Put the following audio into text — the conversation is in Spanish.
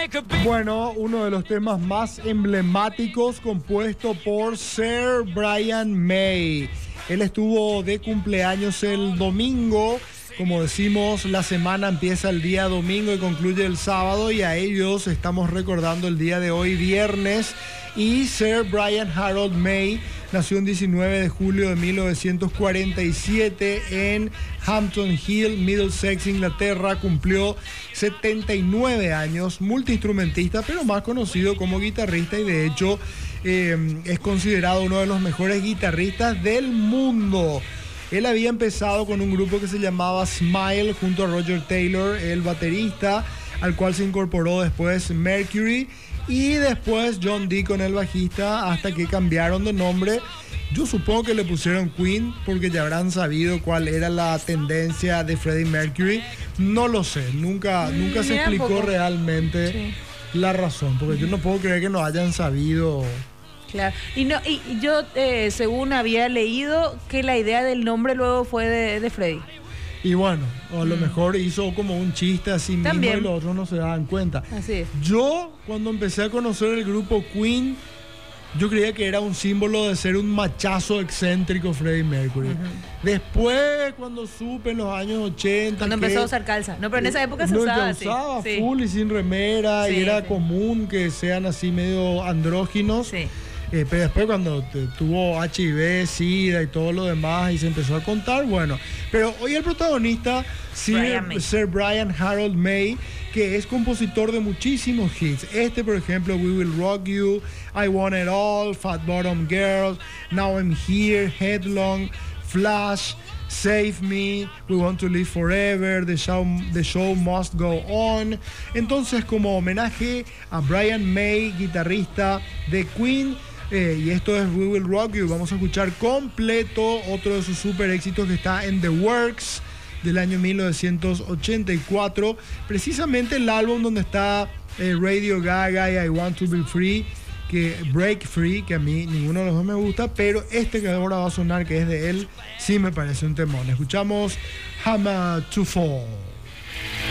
Bueno, uno de los temas más emblemáticos compuesto por Sir Brian May. Él estuvo de cumpleaños el domingo. Como decimos, la semana empieza el día domingo y concluye el sábado, y a ellos estamos recordando el día de hoy, viernes. Y Sir Brian Harold May nació el 19 de julio de 1947 en Hampton Hill, Middlesex, Inglaterra. Cumplió 79 años, multiinstrumentista, pero más conocido como guitarrista, y de hecho es considerado uno de los mejores guitarristas del mundo. Él había empezado con un grupo que se llamaba Smile junto a Roger Taylor, el baterista, al cual se incorporó después Mercury, y después John Deacon, el bajista, hasta que cambiaron de nombre. Yo supongo que le pusieron Queen porque ya habrán sabido cuál era la tendencia de Freddie Mercury. No lo sé, nunca se explicó realmente la razón, porque yo no puedo creer que no hayan sabido. Claro, y yo según había leído que la idea del nombre luego fue de Freddie. Y bueno, a lo mejor hizo como un chiste así mismo. También. Y los otros no se daban cuenta. Así es. Yo, cuando empecé a conocer el grupo Queen, yo creía que era un símbolo de ser un machazo excéntrico Freddie Mercury. Después, cuando supe en los años 80... Cuando empezó a usar calza. No, pero en esa época se usaba así. usaba Sí. full y sin remera, Sí, y era sí. común que sean así medio andróginos. Sí. Pero después cuando tuvo HIV, SIDA y todo lo demás y se empezó a contar, bueno. Pero hoy el protagonista, Sir Brian Harold May, que es compositor de muchísimos hits. Por ejemplo, We Will Rock You, I Want It All, Fat Bottom Girls, Now I'm Here, Headlong, Flash, Save Me, We Want to Live Forever, The Show Must Go On. Entonces, como homenaje a Brian May, guitarrista de Queen, y esto es We Will Rock You, vamos a escuchar completo otro de sus super éxitos que está en The Works del año 1984, precisamente el álbum donde está Radio Gaga y I Want to Be Free, que Break Free, que a mí ninguno de los dos me gusta, pero este que ahora va a sonar, que es de él, sí me parece un temón. Escuchamos Hammer to Fall.